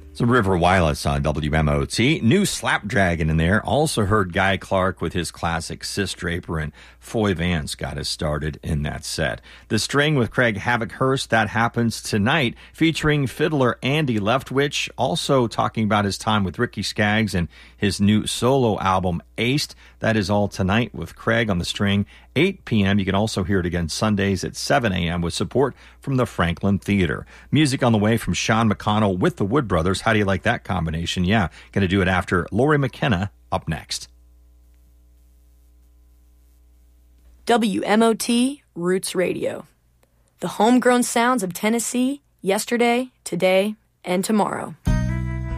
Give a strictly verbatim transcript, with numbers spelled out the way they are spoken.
It's a River Wireless on W M O T. New Slapdragon in there. Also heard Guy Clark with his classic Sis Draper, and Foy Vance got us started in that set. The String with Craig Havoc-Hurst, that happens tonight, featuring fiddler Andy Leftwich, also talking about his time with Ricky Skaggs and his new solo album, Aced. That is all tonight with Craig on the String, eight p.m. You can also hear it again Sundays at seven a.m. with support from the Franklin Theater. Music on the way from Sean McConnell with the Wood Brothers. How do you like that combination? Yeah, going to do it after Lori McKenna up next. W M O T Roots Radio. The homegrown sounds of Tennessee, yesterday, today, and tomorrow.